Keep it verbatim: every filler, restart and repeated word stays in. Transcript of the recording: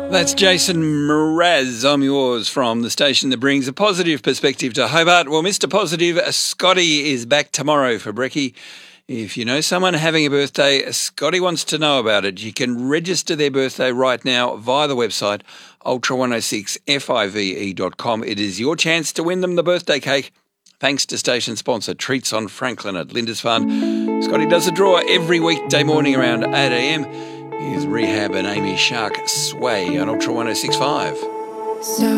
That's Jason Mraz. I'm yours from the station that brings a positive perspective to Hobart. Well, Mister Positive, Scotty is back tomorrow for brekkie. If you know someone having a birthday, Scotty wants to know about it. You can register their birthday right now via the website ultra one oh six five e dot com. It is your chance to win them the birthday cake. Thanks to station sponsor Treats on Franklin at Lindisfarne. Scotty does a draw every weekday morning around eight a.m. Here's Rehab and Amy Shark Sway on Ultra one oh six point five. So